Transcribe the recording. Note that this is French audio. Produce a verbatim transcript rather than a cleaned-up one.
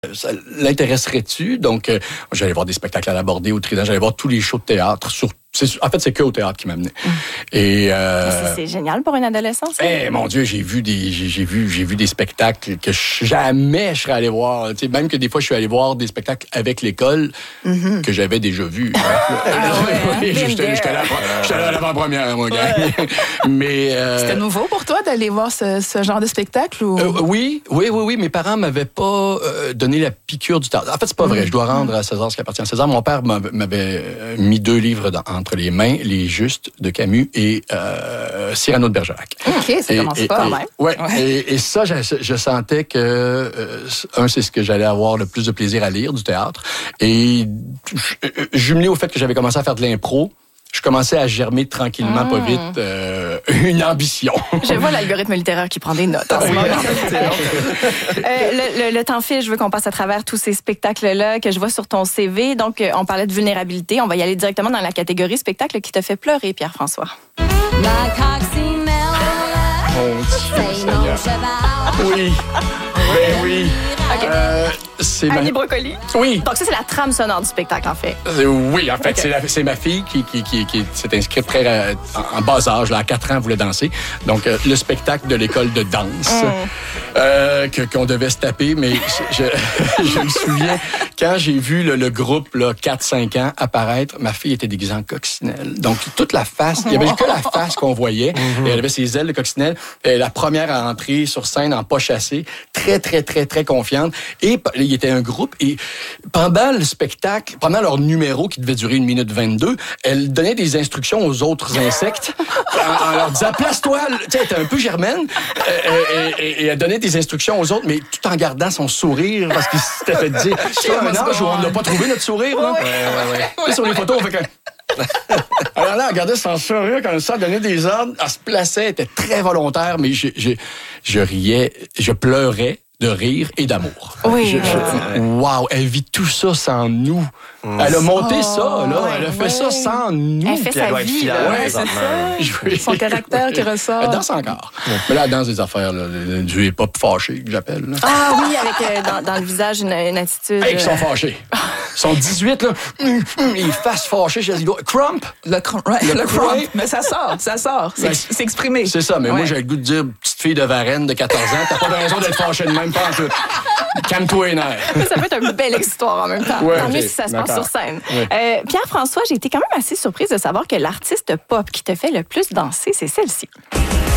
Ça l'intéresserait-tu? Donc, euh, j'allais voir des spectacles à la Bordée, au Trident, j'allais voir tous les shows de théâtre. Sur, c'est, en fait, c'est que au théâtre qui m'amenait. Mmh. Et euh, c'est, c'est génial pour une adolescence. Eh, mon Dieu, j'ai vu des, j'ai, j'ai vu, j'ai vu des spectacles que jamais je serais allé voir. Tu sais, même que des fois, je suis allé voir des spectacles avec l'école mmh. que j'avais déjà vus. Ah ouais, j'étais, j'étais, j'étais là, j'étais là à l'avant-première, mon gars. Ouais. Mais euh, c'était nouveau pour toi d'aller voir ce, ce genre de spectacle ou euh, oui, oui, oui, oui. Mes parents m'avaient pas euh, donné la piqûre du théâtre. En fait, c'est pas vrai. Je dois rendre à César ce qui appartient à César. Mon père m'avait mis deux livres dans, entre les mains, Les Justes de Camus et euh, Cyrano de Bergerac. OK, ça et, commence et, pas quand même. Ouais, ouais. Et, et ça, je, je sentais que, euh, un, c'est ce que j'allais avoir le plus de plaisir à lire, du théâtre. Et jumelé au fait que j'avais commencé à faire de l'impro, je commençais à germer tranquillement, mmh. pas vite, euh, une ambition. Je vois l'algorithme littéraire qui prend des notes. Oui, euh, le, le, le temps file, je veux qu'on passe à travers tous ces spectacles-là que je vois sur ton C V. Donc, on parlait de vulnérabilité. On va y aller directement dans la catégorie spectacle qui te fait pleurer, Pierre-François. Oui. Ben oui. Okay. Euh, c'est Annie ma... Brocoli. Oui. Donc ça, c'est la trame sonore du spectacle, en fait. Euh, oui, en fait, okay. c'est, la, c'est ma fille qui, qui, qui, qui s'est inscrite très euh, en, en bas âge, là, à quatre ans, elle voulait danser. Donc, euh, le spectacle de l'école de danse mm. euh, que, qu'on devait se taper. Mais je, je, je me souviens, quand j'ai vu le, le groupe là, quatre cinq ans apparaître, ma fille était déguisée en coccinelle. Donc, toute la face, il n'y avait que la face qu'on voyait. Mm-hmm. Et elle avait ses ailes de coccinelle. Et la première à entrer sur scène en pas chassé, très, très, très, très confiante. Et il y était un groupe. Et pendant le spectacle, pendant leur numéro qui devait durer une minute vingt-deux, elle donnait des instructions aux autres insectes en, en leur disant « Place-toi! » Tu sais, elle était un peu germaine. Euh, et, et, et elle donnait des instructions aux autres, mais tout en gardant son sourire parce qu'il s'était fait dire « C'est un âge où on n'a pas trouvé notre sourire. » Ouais, ouais, ouais. ouais. Sur les photos, on fait que... Alors là, elle regardait son sourire comme ça, elle donnait des ordres, elle se plaçait, elle était très volontaire, mais je, je, je riais, je pleurais de rire et d'amour. Oui. Je, je, wow, elle vit tout ça sans nous. Mmh. Elle a monté oh, ça, là. Ouais, elle a fait ouais. ça sans nous. Elle fait sa vie, là. Ouais, c'est ça. Son caractère qui ressort. Elle danse encore. Ouais. Mais là, elle danse des affaires, là, du hip-hop fâché, que j'appelle. Là. Ah oui, avec euh, dans, dans le visage une, une attitude... Hey, ils sont fâchés. Ils sont dix-huit, là. Ils fassent fâchés. Je dis, crump. Le, cr- ouais, le, le crump. crump. Mais ça sort, ça sort. C'est, c'est exprimé. C'est ça, mais ouais. moi, j'ai le goût de dire, petite fille de Varennes de quatorze ans, t'as pas de raison d'être fâchée de même, pas en tout. Calme-toi les nerfs. Ça peut être une belle histoire en même temps. Ouais, Tant mieux okay, si ça se d'accord. passe sur scène. Ouais. Euh, Pierre-François, j'ai été quand même assez surprise de savoir que l'artiste pop qui te fait le plus danser, c'est celle-ci.